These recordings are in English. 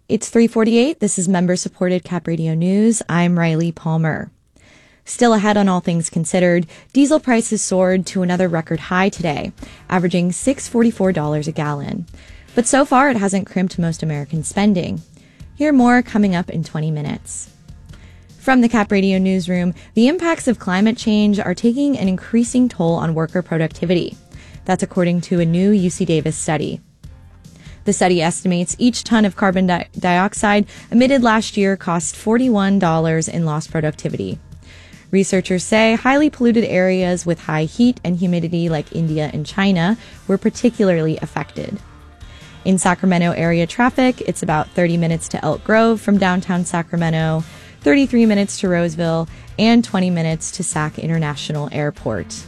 It's 3:48. This is member-supported Cap Radio News. I'm Riley Palmer. Still ahead on all things considered, diesel prices soared to another record high today, averaging $6.44 a gallon. But so far, it hasn't crimped most American spending. Hear more coming up in 20 minutes. From the Cap Radio newsroom, the impacts of climate change are taking an increasing toll on worker productivity. That's according to a new UC Davis study. The study estimates each ton of carbon dioxide emitted last year cost $41 in lost productivity. Researchers say highly polluted areas with high heat and humidity like India and China were particularly affected. In Sacramento area traffic, it's about 30 minutes to Elk Grove from downtown Sacramento, 33 minutes to Roseville, and 20 minutes to Sac International Airport.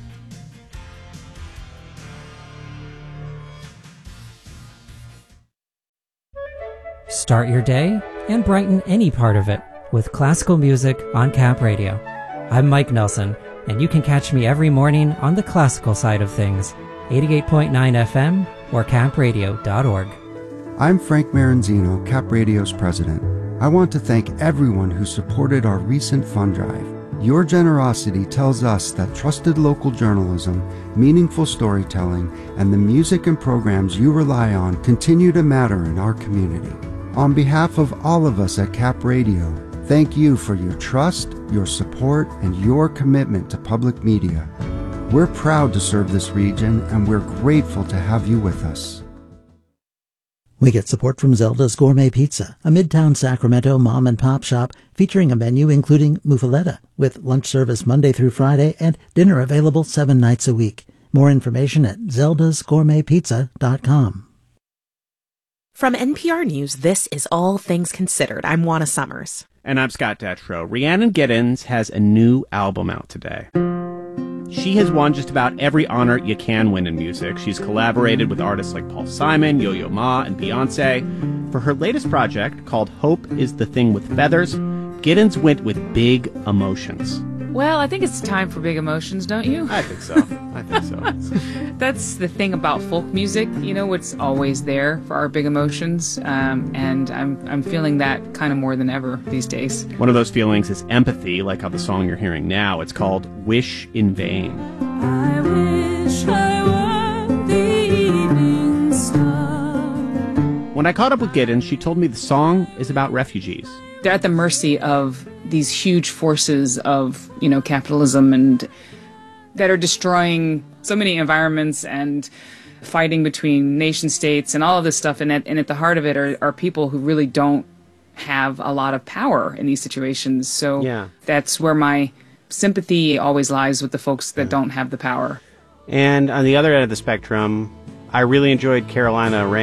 Start your day and brighten any part of it with classical music on Cap Radio. I'm Mike Nelson, and you can catch me every morning on the classical side of things, 88.9 FM or capradio.org. I'm Frank Maranzino, Cap Radio's president. I want to thank everyone who supported our recent fund drive. Your generosity tells us that trusted local journalism, meaningful storytelling, and the music and programs you rely on continue to matter in our community. On behalf of all of us at Cap Radio, thank you for your trust, your support, and your commitment to public media. We're proud to serve this region, and we're grateful to have you with us. We get support from Zelda's Gourmet Pizza, a Midtown Sacramento mom-and-pop shop featuring a menu including muffaletta, with lunch service Monday through Friday and dinner available 7 nights a week. More information at zeldasgourmetpizza.com. From NPR News, this is All Things Considered. I'm Juana Summers. And I'm Scott Detrow. Rhiannon Giddens has a new album out today. She has won just about every honor you can win in music. She's collaborated with artists like Paul Simon, Yo-Yo Ma, and Beyoncé. For her latest project, called Hope is the Thing with Feathers, Giddens went with big emotions. Well, I think it's time for big emotions, don't you? I think so. That's the thing about folk music, it's always there for our big emotions, and I'm feeling that kind of more than ever these days. One of those feelings is empathy, like how the song you're hearing now, it's called Wish in Vain. I wish I were the evening star. When I caught up with Giddens, she told me the song is about refugees. They're at the mercy of these huge forces of, capitalism and that are destroying so many environments and fighting between nation states and all of this stuff. And at the heart of it are people who really don't have a lot of power in these situations. So That's where my sympathy always lies, with the folks that don't have the power. And on the other end of the spectrum, I really enjoyed Carolina